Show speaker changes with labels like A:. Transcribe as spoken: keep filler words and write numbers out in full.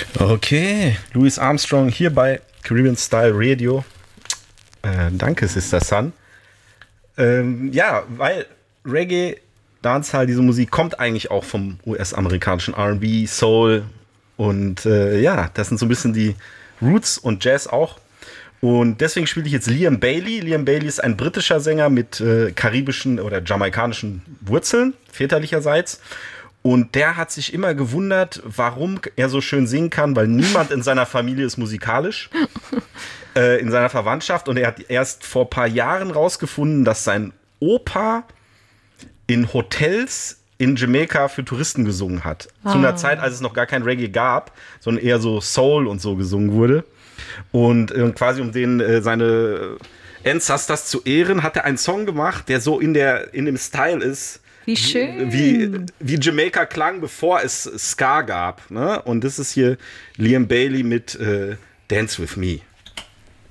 A: Okay, Louis Armstrong hier bei Caribbean Style Radio. Äh, danke, Sister Sun. Ähm, ja, weil Reggae, Dancehall, diese Musik kommt eigentlich auch vom U S-amerikanischen R and B, Soul und äh, ja, das sind so ein bisschen die Roots und Jazz auch. Und deswegen spiele ich jetzt Liam Bailey. Liam Bailey ist ein britischer Sänger mit äh, karibischen oder jamaikanischen Wurzeln, väterlicherseits. Und der hat sich immer gewundert, warum er so schön singen kann, weil niemand in seiner Familie ist musikalisch, äh, in seiner Verwandtschaft. Und er hat erst vor ein paar Jahren rausgefunden, dass sein Opa in Hotels in Jamaika für Touristen gesungen hat. Ah. Zu einer Zeit, als es noch gar kein Reggae gab, sondern eher so Soul und so gesungen wurde. Und äh, quasi um den äh, seine Ancestors zu ehren, hat er einen Song gemacht, der so in, der, in dem Style ist,
B: Wie schön.
A: Wie, wie Jamaika klang, bevor es Ska gab. Ne? Und das ist hier Liam Bailey mit äh, Dance With Me.